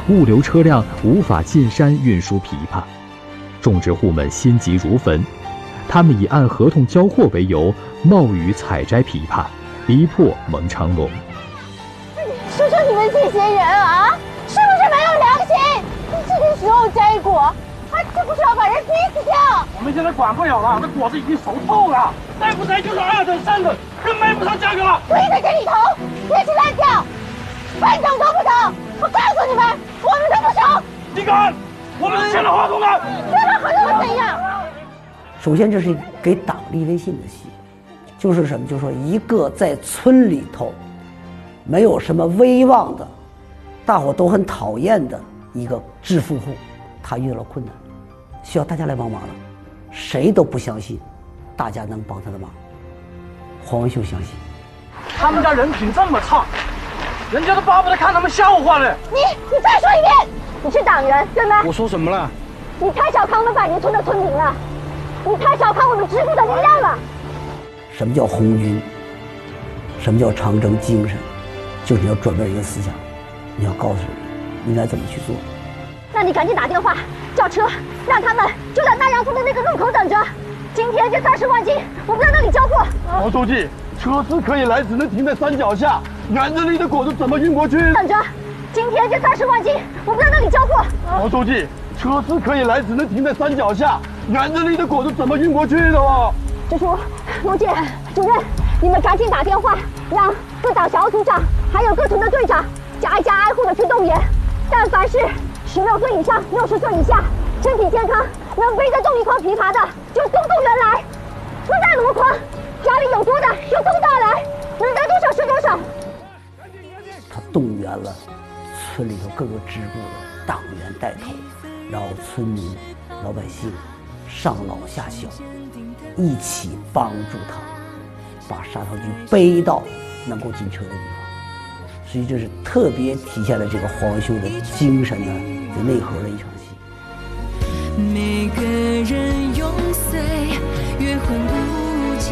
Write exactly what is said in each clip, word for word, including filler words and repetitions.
物流车辆无法进山运输枇杷，种植户们心急如焚。他们以按合同交货为由，冒雨采摘枇杷，逼迫蒙长龙。 说说你们这些人啊，是不是没有良心？这个时候摘果，还是不是要把人逼死掉？ 我们现在管不了了，那果子已经熟透了，再不摘就是二等三等，更卖不上价格了。 堆在这里头，也是烂掉，半等都不等。我告诉你们，我们都不收。 你敢？我们签了合同了。 签了合同又怎样？ 首先，这是给党立威信的戏，就是什么？就是说，一个在村里头没有什么威望的，大伙都很讨厌的一个致富户，他遇到了困难，需要大家来帮忙了，谁都不相信大家能帮他的忙。黄文秀相信， 他们家人品这么差，人家都巴不得看他们笑话了。 你你再说一遍，你是党员对吗？ 我说什么了？ 你太小看我们百年村的村民了，你太小看我们支部的力量了。 什么叫红军？什么叫长征精神？就是你要转变一个思想，你要告诉人应该怎么去做。 那你赶紧打电话叫车，让他们就在南阳村的那个路口等着。今天这三十万斤，我们在那里交货。 毛书记，车子可以来，只能停在山脚下，园子里的果子怎么运过去？ 等着，今天这三十万斤，我们在那里交货。 毛书记，车子可以来，只能停在山脚下，园子里的果子怎么运过去的啊？ 支书、罗姐、主任，你们赶紧打电话，让各党小组长还有各村的队长家家挨户的去动员。但凡是十六岁以上、六十岁以下，身体健康，能背得动一筐枇杷的，就送动员来。不带箩筐，家里有多的就都带来，能得多少是多少。 他动员了村里头各个支部的党员带头，然后村民、老百姓上老下小，一起帮助他把砂糖橘背到能够进车的地方。所以这是特别体现了这个黄文秀的精神呢的内核的一场戏。 每个人永岁月魂不假。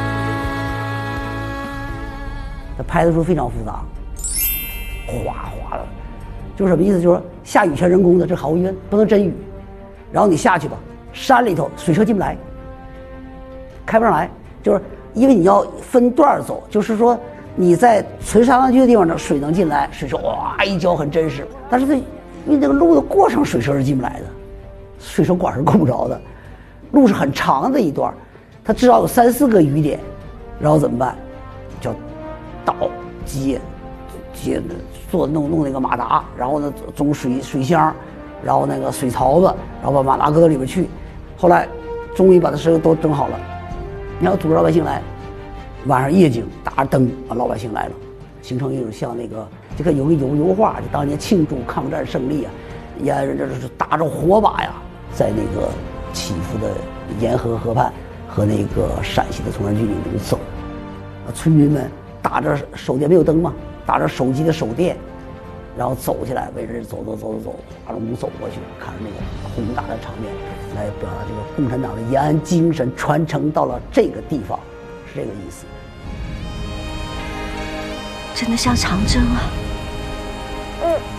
他拍的时候非常复杂，哗哗的，就是什么意思？就是说下雨全人工的，这毫无疑问不能真雨。然后你下去吧，山里头水车进不来，开不上来，就是因为你要分段走，就是说你在存砂糖橘的地方呢，水能进来，水车哇一浇很真实，但是它因为这个路的过程，水车是进不来的，水车管是够不着的，路是很长的一段，它至少有三四个雨点，然后怎么办？叫倒接接做弄弄那个马达，然后呢装水水箱，然后那个水槽子，然后把马达搁到里边去，后来终于把它事都整好了，你要组织老百姓来。晚上夜景打着灯，啊，老百姓来了，形成一种像那个，这个有个油油画，就当年庆祝抗战胜利啊，呀，这是打着火把呀，在那个起伏的沿河河畔和那个陕西的崇山峻岭中走，啊，村民们打着手电没有灯嘛，打着手机的手电，然后走起来，围着走走走走走，阿龙走过去，看着那个宏大的场面，来表达这个共产党的延安精神传承到了这个地方，是这个意思。 真的像长征啊！ 嗯。